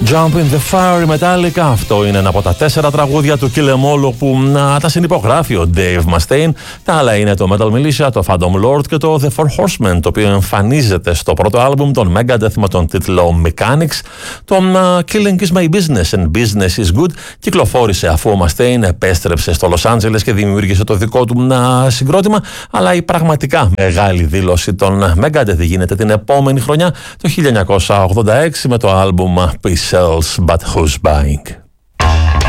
Jump in the Fire, Metallica. Αυτό είναι ένα από τα 4 τραγούδια του Kill Em All που τα συνυπογράφει ο Dave Mustaine. Τα άλλα είναι το Metal Militia, το Phantom Lord και το The Four Horsemen, το οποίο εμφανίζεται στο πρώτο άλμπουμ των Megadeth με τον τίτλο Mechanics. Το Killing is my business and business is good κυκλοφόρησε αφού ο Mustaine επέστρεψε στο Los Angeles και δημιούργησε το δικό του συγκρότημα, αλλά η πραγματικά μεγάλη δήλωση των Megadeth γίνεται την επόμενη χρονιά, το 1986, με το άλμπουμ Peace Sells But Who's Buying.